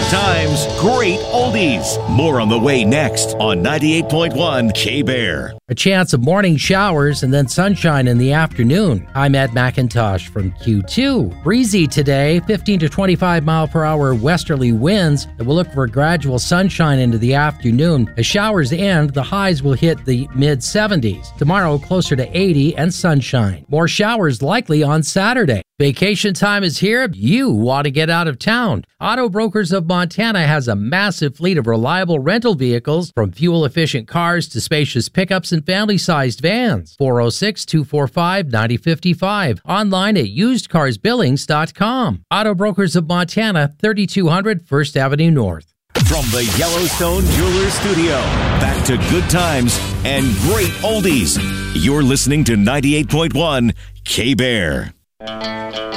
times, great oldies. More on the way next on 98.1 K-Bear. A chance of morning showers and then sunshine in the afternoon. I'm Ed McIntosh from Q2. Breezy today, 15 to 25 mile per hour westerly winds. And we'll look for gradual sunshine into the afternoon. As showers end, the highs will hit the mid-70s. Tomorrow, closer to 80 and sunshine. More showers likely on Saturday. Vacation time is here. You want to get out of town. Auto Brokers of Montana has a massive fleet of reliable rental vehicles, from fuel-efficient cars to spacious pickups and family-sized vans. 406-245-9055. Online at usedcarsbillings.com. Auto Brokers of Montana, 3200 First Avenue North. From the Yellowstone Jewelers Studio, back to good times and great oldies. You're listening to 98.1 K-Bear.